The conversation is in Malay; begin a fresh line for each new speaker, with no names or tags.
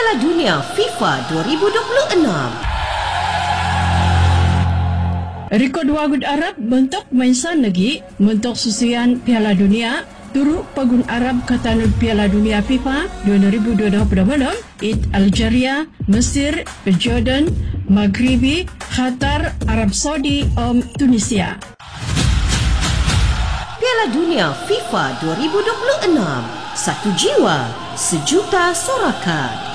Piala Dunia FIFA 2026.
Rekod wagud Arab bentuk mainsan lagi bentuk susuan Piala Dunia turut pagun Arab katanud Piala Dunia FIFA 2026 it Algeria, Mesir, Jordan, Maghribi, Qatar, Arab Saudi, Tunisia.
Piala Dunia FIFA 2026. Satu jiwa, sejuta sorakan.